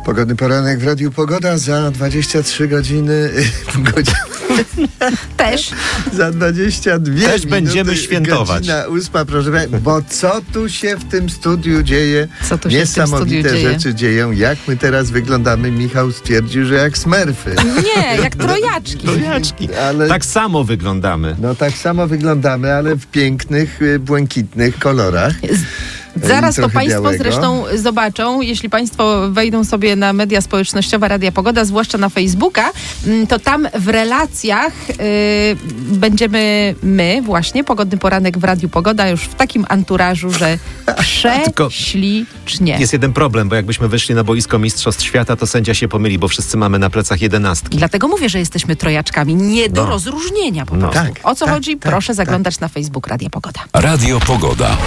Pogodny poranek w Radiu Pogoda za 23 godziny. Też. Za 22 Też minuty, będziemy świętować. Godzina 8, proszę państwa, bo co tu się w tym studiu dzieje? Co tu się Niesamowite w tym studiu dzieje? rzeczy dzieją. Jak my teraz wyglądamy? Michał stwierdził, że jak smerfy. Nie, jak trojaczki. Trojaczki. Ale... Tak samo wyglądamy. No tak samo wyglądamy, ale w pięknych, błękitnych kolorach. Zaraz to trochę Państwo białego. zresztą zobaczą, jeśli Państwo wejdą sobie na media społecznościowe Radia Pogoda, zwłaszcza na Facebooka, to tam w relacjach będziemy my właśnie, Pogodny Poranek w Radiu Pogoda, już w takim anturażu, że prześlicznie. Jest jeden problem, bo jakbyśmy wyszli na boisko Mistrzostw Świata, to sędzia się pomyli, bo wszyscy mamy na plecach 11. Dlatego mówię, że jesteśmy trojaczkami, nie do rozróżnienia po prostu. Tak, O co tak, chodzi? tak, Proszę zaglądać na Facebook Radia Pogoda. Radio Pogoda.